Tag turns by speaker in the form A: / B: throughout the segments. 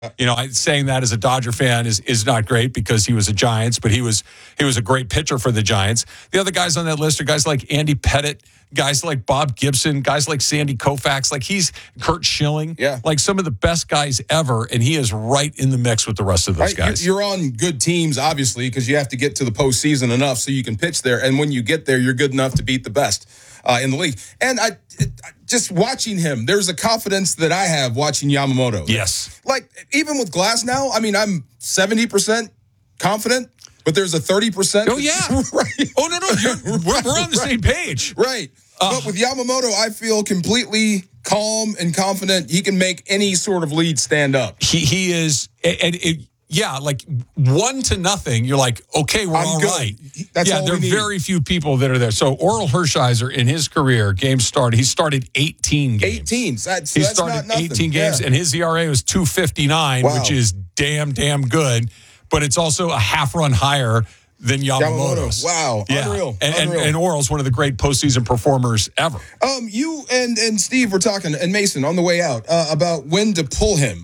A: Saying that as a Dodger fan is not great because he was a Giants, but he was a great pitcher for the Giants. The other guys on that list are guys like Andy Pettitte, guys like Bob Gibson, guys like Sandy Koufax, like he's Kurt Schilling, like some of the best guys ever, and he is right in the mix with the rest of those guys.
B: You're on good teams, obviously, because you have to get to the postseason enough so you can pitch there, and when you get there, you're good enough to beat the best in the league. And I just watching him, there's a confidence that I have watching Yamamoto.
A: Yes.
B: Like, even with Glass now, I mean, I'm 70% confident, but there's a 30%.
A: Oh, yeah.
B: Right.
A: Oh, no. We're on the same page.
B: Right. But with Yamamoto, I feel completely calm and confident he can make any sort of lead stand up.
A: He is, like 1-0. You're like, okay, we're all right.
B: That's all
A: there are
B: we need.
A: very few people that are there. So Oral Hershiser, in his career, he started 18 games.
B: 18.
A: He started 18 games, and his ERA was 2.59, which is damn good. But it's also a half run higher than Yamamoto's.
B: Wow.
A: Yeah.
B: Unreal.
A: And Oral's one of the great postseason performers ever.
B: You and Steve were talking, and Mason, on the way out, about when to pull him.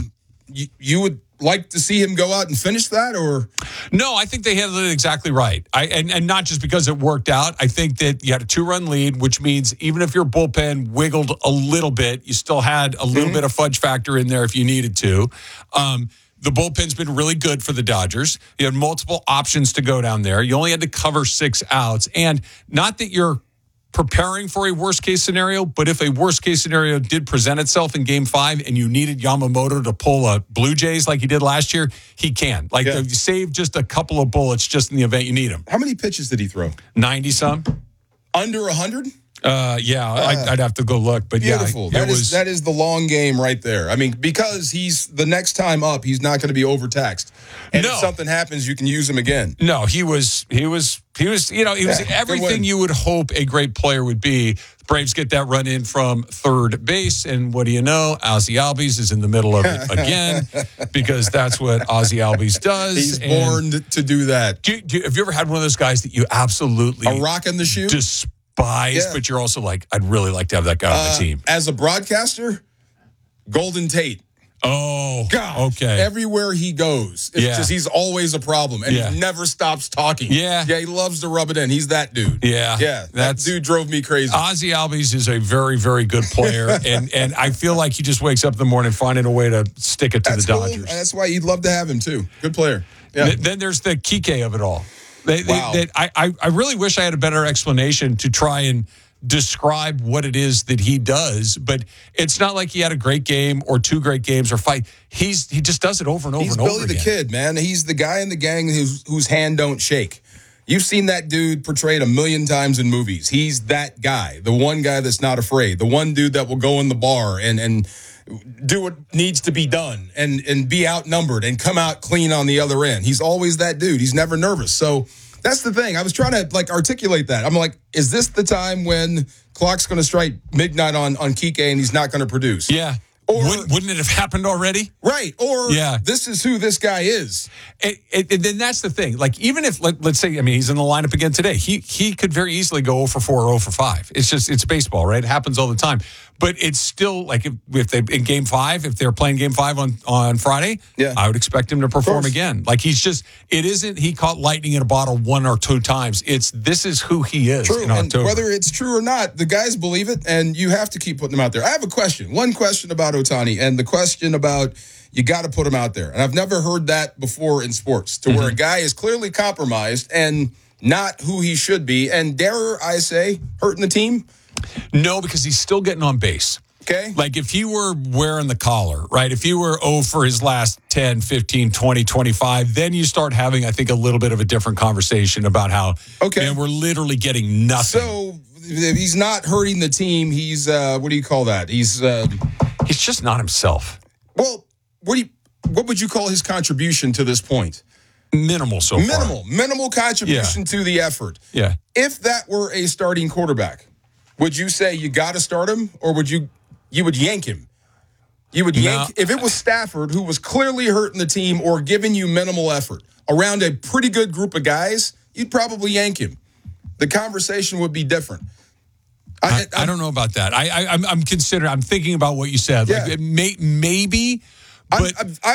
B: You would like to see him go out and finish that, or?
A: No, I think they handled it exactly right. And not just because it worked out. I think that you had a 2-run lead, which means even if your bullpen wiggled a little bit, you still had a little bit of fudge factor in there if you needed to. The bullpen's been really good for the Dodgers. You had multiple options to go down there. You only had to cover 6 outs. And not that you're preparing for a worst-case scenario, but if a worst-case scenario did present itself in Game 5 and you needed Yamamoto to pull a Blue Jays like he did last year, he can. You save just a couple of bullets just in the event you need him.
B: How many pitches did he throw?
A: 90-some.
B: Under 100?
A: I'd have to go look, but
B: beautiful. That is the long game right there. I mean, because he's the next time up, he's not going to be overtaxed, and if something happens, you can use him again.
A: No, he was everything you would hope a great player would be. The Braves get that run in from third base, and what do you know? Ozzie Albies is in the middle of it again because that's what Ozzie Albies does.
B: He's born to do that.
A: Have you ever had one of those guys that you absolutely
B: a rock in the shoe?
A: But you're also like, I'd really like to have that guy on the team.
B: As a broadcaster, Golden Tate.
A: Oh,
B: God.
A: Okay.
B: Everywhere he goes, it's just he's always a problem, and he never stops talking.
A: Yeah.
B: He loves to rub it in. He's that dude.
A: Yeah.
B: That dude drove me crazy.
A: Ozzie Albies is a very, very good player, and I feel like he just wakes up in the morning finding a way to stick it to the Dodgers.
B: Cool. That's why you'd love to have him, too. Good player. Yeah.
A: Then there's the Kike of it all. I really wish I had a better explanation to try and describe what it is that he does, but it's not like he had a great game or 2 great games or fight. He just does it over and over and over again.
B: He's Billy the Kid, man. He's the guy in the gang whose hand don't shake. You've seen that dude portrayed 1,000,000 times in movies. He's that guy, the one guy that's not afraid, the one dude that will go in the bar and do what needs to be done and be outnumbered and come out clean on the other end. He's always that dude. He's never nervous. So that's the thing. I was trying to articulate that. I'm like, is this the time when clock's going to strike midnight on Kike and he's not going to produce?
A: Yeah. Or wouldn't it have happened already?
B: Right. Or this is who this guy is.
A: And then that's the thing. Like, even if, let's say, he's in the lineup again today. He could very easily go 0 for 4 or 0 for 5. It's baseball, right? It happens all the time. But it's still, like, if they in Game 5, if they're playing Game 5 on Friday, I would expect him to perform again. Like, it isn't he caught lightning in a bottle 1 or 2 times. this is who he is in October.
B: And whether it's true or not, the guys believe it, and you have to keep putting them out there. I have a question. One question about Ohtani, and the question about you got to put him out there. And I've never heard that before in sports, to where a guy is clearly compromised and not who he should be, and dare I say, hurting the team?
A: No, because he's still getting on base.
B: Okay.
A: Like, if he were wearing the collar, right, if he were 0 for his last 10, 15, 20, 25, then you start having, I think, a little bit of a different conversation about how, man, we're literally getting nothing.
B: So if he's not hurting the team, he's, what do you call that? He's
A: just not himself.
B: Well, what would you call his contribution to this point?
A: Minimal so far.
B: Minimal contribution to the effort.
A: Yeah.
B: If that were a starting quarterback, would you say you got to start him, or would you would yank him? You would yank if it was Stafford, who was clearly hurting the team or giving you minimal effort around a pretty good group of guys, you'd probably yank him. The conversation would be different.
A: I don't know about that. I'm thinking about what you said.
B: Yeah.
A: Like, maybe, But
B: I